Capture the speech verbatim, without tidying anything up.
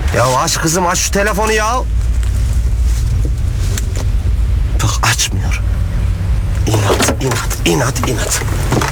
Ya aç kızım, aç şu telefonu ya. Bak açmıyor. İnat, inat, inat, inat.